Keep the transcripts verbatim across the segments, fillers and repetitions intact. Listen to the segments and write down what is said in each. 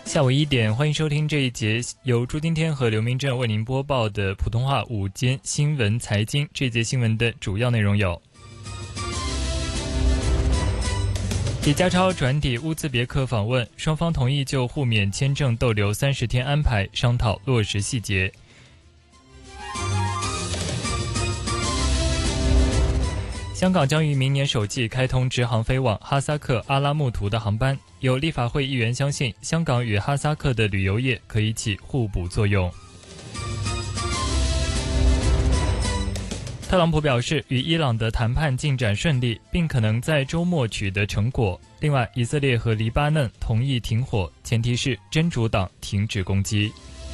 下午一点，欢迎收听这一节由朱今天和刘明正为您播报的普通话午间新闻财经。这节新闻的主要内容有：李家超转抵乌兹别克访问，双方同意就互免签证逗留三十天安排商讨落实细节。香港将于明年首季开通直航飞往哈萨克阿拉木图的航班，有立法会议员相信，香港与哈萨克的旅游业可以起互补作用。特朗普表示，与伊朗的谈判进展顺利，并可能在周末取得成果。另外，以色列和黎巴嫩同意停火，前提是真主党停止攻击。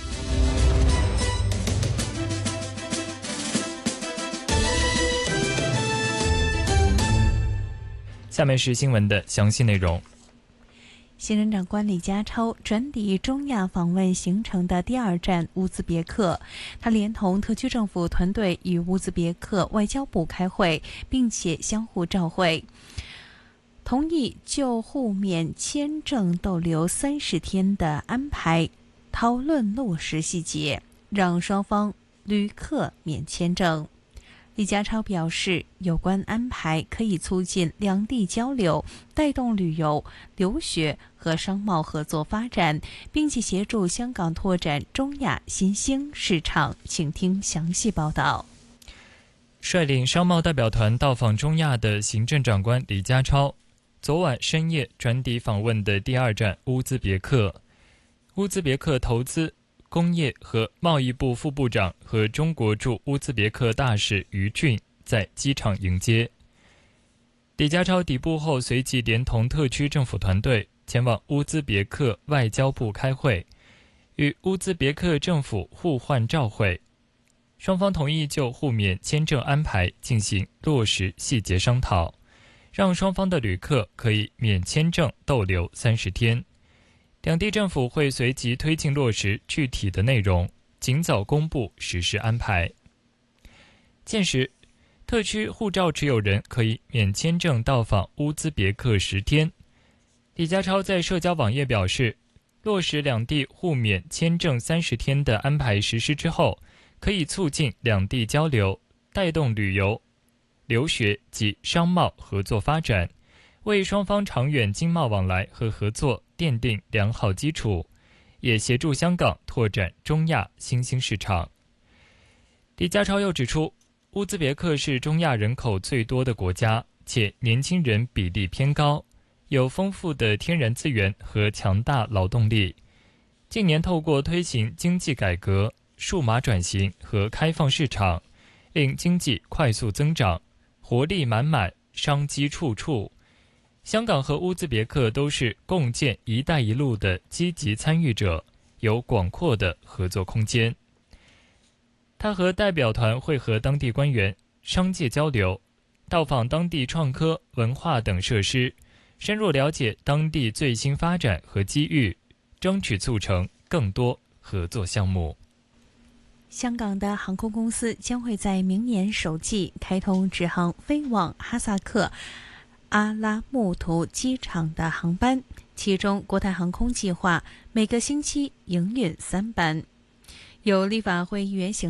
下面是新闻的详细内容。 行政长官李家超转抵中亚访问行程的第二站乌兹别克，他连同特区政府团队与乌兹别克外交部开会，并且相互照会，同意就互免签证逗留三十天的安排讨论落实细节，让双方旅客免签证。李家超表示，有关安排可以促进两地交流，带动旅游、留学和商贸合作发展，并且协助香港拓展中亚新兴市场。请听详细报道。 率领商贸代表团到访中亚的行政长官李家超，昨晚深夜转抵访问的第二站乌兹别克。乌兹别克投资工业和贸易部副部长和中国驻乌兹别克大使于俊在机场迎接。李家超抵埗后，随即连同特区政府团队前往乌兹别克外交部开会，与乌兹别克政府互换照会。双方同意就互免签证安排进行落实细节商讨，让双方的旅客可以免签证逗留三十天。两地政府会随即推进落实具体的内容，尽早公布实施安排。届时，特区护照持有人可以免签证到访乌兹别克十天。李家超在社交网页表示，落实两地互免签证三十天的安排实施之后，可以促进两地交流，带动旅游、留学及商贸合作发展，为双方长远经贸往来和合作奠定良好基础，也协助香港拓展中亚新兴市场。李家超又指出，乌兹别克是中亚人口最多的国家，且年轻人比例偏高，有丰富的天然资源和强大劳动力。近年透过推行经济改革、数码转型和开放市场，令经济快速增长，活力满满，商机处处。香港和乌兹别克都是共建“一带一路”的积极参与者，有广阔的合作空间。他和代表团会和当地官员、商界交流，到访当地创科、文化等设施，深入了解当地最新发展和机遇，争取促成更多合作项目。 香港的航空公司将会在明年首季开通直航飞往哈萨克阿拉木图机场的航班，其中国泰航空计划每个星期营运三班。有立法会议员